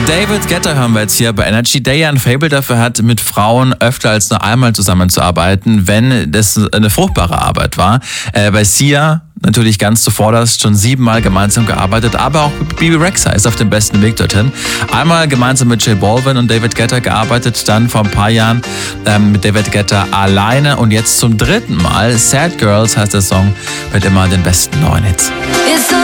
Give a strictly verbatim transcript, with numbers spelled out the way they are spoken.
David Guetta hören wir jetzt hier bei Energy, der ja ein Faible dafür hat, mit Frauen öfter als nur einmal zusammenzuarbeiten, wenn das eine fruchtbare Arbeit war. Äh, bei Sia natürlich ganz zuvorderst schon siebenmal gemeinsam gearbeitet, aber auch Bebe Rexha ist auf dem besten Weg dorthin. Einmal gemeinsam mit J Balvin und David Guetta gearbeitet, dann vor ein paar Jahren ähm, mit David Guetta alleine und jetzt zum dritten Mal. Sad Girls heißt der Song mit immer den besten neuen Hits.